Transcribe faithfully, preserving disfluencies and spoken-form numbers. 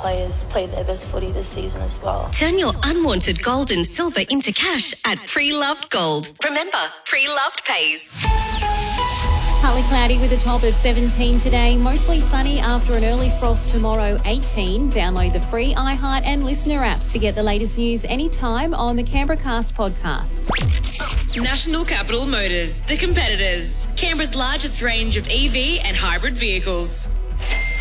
players play their best footy this season as well. Turn your unwanted gold and silver into cash at Pre-Loved Gold. Remember, Pre-Loved pays. Partly cloudy with a top of seventeen today. Mostly sunny after an early frost tomorrow, eighteen. Download the free iHeart and Listener apps to get the latest news anytime on the Canberra Cast podcast. National Capital Motors, the competitors. Canberra's largest range of E V and hybrid vehicles.